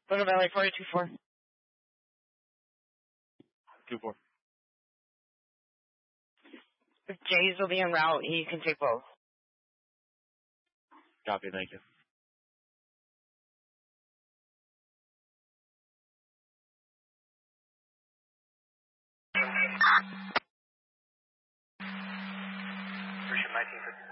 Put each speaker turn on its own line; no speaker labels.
Look at Valley 424.
2-4.
If Jays will be en route, he can take both.
Copy, thank you.
Version 1950.